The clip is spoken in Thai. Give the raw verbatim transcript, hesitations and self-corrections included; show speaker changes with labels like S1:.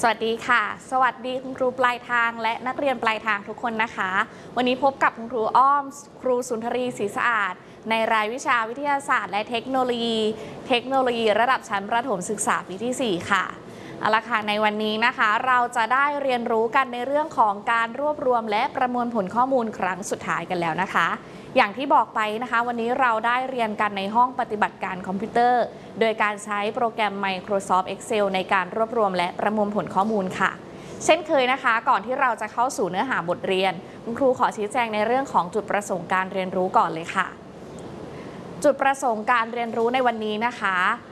S1: วัสดีค่ะสวัสดีคุณครูปลายทางและนักเรียนปลายทางทุกคนนะคะวันนี้พบกับคุณครูอ้อมครูสุนทรีศรีสะอาดในรายวิชาวิทยาศาสตร์และเทคโนโลยีเทคโนโลยีระดับชั้นประถมศึกษาปีที่สี่ค่ะเอาละค่ะในวันนี้นะคะเราจะได้เรียนรู้กันในเรื่องของการรวบรวมและประมวลผลข้อมูลครั้งสุดท้ายกันแล้วนะคะอย่างที่บอกไปนะคะวันนี้เราได้เรียนกันในห้องปฏิบัติการคอมพิวเตอร์โดยการใช้โปรแกรม Microsoft Excel ในการรวบรวมและประมวลผลข้อมูลค่ะเช่นเคยนะคะก่อนที่เราจะเข้าสู่เนื้อหาบทเรียนคุณครูขอชี้แจงในเรื่องของจุดประสงค์การเรียนรู้ก่อนเลยค่ะจุดประสงค์การเรียนรู้ในวันนี้นะคะ